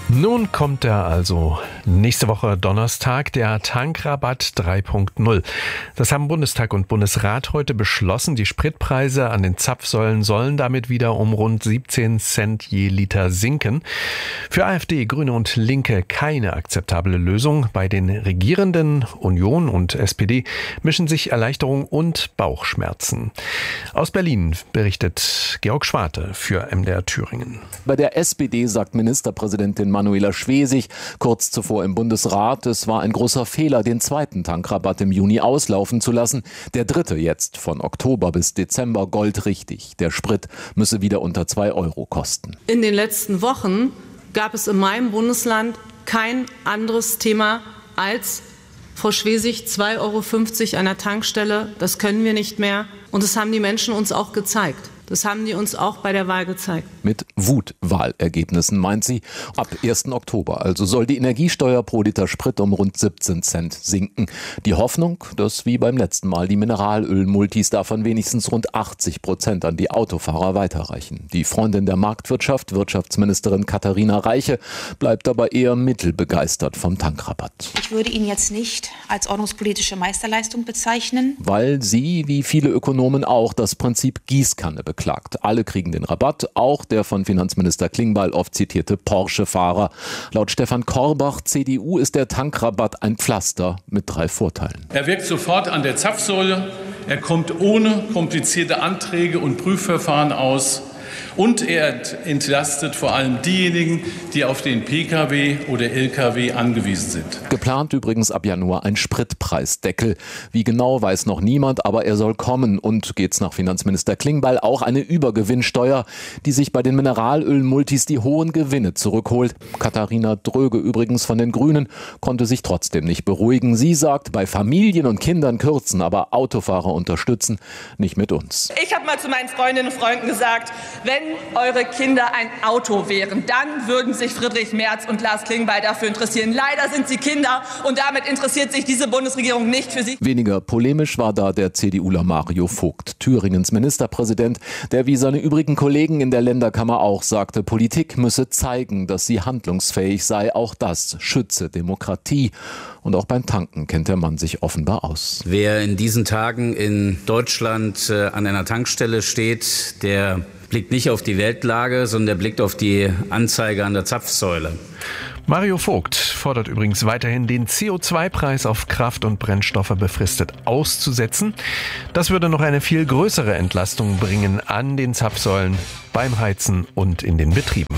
Nun kommt er also nächste Woche Donnerstag, der Tankrabatt 3.0. Das haben Bundestag und Bundesrat heute beschlossen. Die Spritpreise an den Zapfsäulen sollen damit wieder um rund 17 Cent je Liter sinken. Für AfD, Grüne und Linke keine akzeptable Lösung. Bei den Regierenden Union und SPD mischen sich Erleichterung und Bauchschmerzen. Aus Berlin berichtet Georg Schwarte für MDR Thüringen. Bei der SPD sagt Ministerpräsidentin Manuela Schwesig kurz zuvor im Bundesrat, es war ein großer Fehler, den zweiten Tankrabatt im Juni auslaufen zu lassen. Der dritte jetzt von Oktober bis Dezember goldrichtig. Der Sprit müsse wieder unter 2 Euro kosten. In den letzten Wochen gab es in meinem Bundesland kein anderes Thema als, Frau Schwesig, 2,50 Euro an der Tankstelle. Das können wir nicht mehr. Und das haben die Menschen uns auch gezeigt. Das haben die uns auch bei der Wahl gezeigt. Mit Wutwahlergebnissen, meint sie. Ab 1. Oktober also soll die Energiesteuer pro Liter Sprit um rund 17 Cent sinken. Die Hoffnung, dass wie beim letzten Mal die Mineralölmultis davon wenigstens rund 80% an die Autofahrer weiterreichen. Die Freundin der Marktwirtschaft, Wirtschaftsministerin Katharina Reiche, bleibt aber eher mittelbegeistert vom Tankrabatt. Ich würde ihn jetzt nicht als ordnungspolitische Meisterleistung bezeichnen. Weil sie, wie viele Ökonomen auch, das Prinzip Gießkanne beklagt. Alle kriegen den Rabatt, auch der von Finanzminister Klingbeil oft zitierte Porsche-Fahrer. Laut Stefan Korbach, CDU, ist der Tankrabatt ein Pflaster mit 3 Vorteilen. Er wirkt sofort an der Zapfsäule, er kommt ohne komplizierte Anträge und Prüfverfahren aus und er entlastet vor allem diejenigen, die auf den Pkw oder Lkw angewiesen sind. Geplant übrigens ab Januar ein Spritpreisdeckel. Wie genau, weiß noch niemand, aber er soll kommen. Und geht's nach Finanzminister Klingbeil auch eine Übergewinnsteuer, die sich bei den Mineralölmultis die hohen Gewinne zurückholt. Katharina Dröge übrigens von den Grünen konnte sich trotzdem nicht beruhigen. Sie sagt, bei Familien und Kindern kürzen, aber Autofahrer unterstützen, nicht mit uns. Ich habe mal zu meinen Freundinnen und Freunden gesagt, wenn eure Kinder ein Auto wären, dann würden sich Friedrich Merz und Lars Klingbeil dafür interessieren. Leider sind sie Kinder und damit interessiert sich diese Bundesregierung nicht für sie. Weniger polemisch war da der CDUler Mario Vogt, Thüringens Ministerpräsident, der wie seine übrigen Kollegen in der Länderkammer auch sagte, Politik müsse zeigen, dass sie handlungsfähig sei. Auch das schütze Demokratie. Und auch beim Tanken kennt der Mann sich offenbar aus. Wer in diesen Tagen in Deutschland an einer Tankstelle steht, der blickt nicht auf die Weltlage, sondern der blickt auf die Anzeige an der Zapfsäule. Mario Vogt fordert übrigens weiterhin, den CO2-Preis auf Kraft- und Brennstoffe befristet auszusetzen. Das würde noch eine viel größere Entlastung bringen an den Zapfsäulen, beim Heizen und in den Betrieben.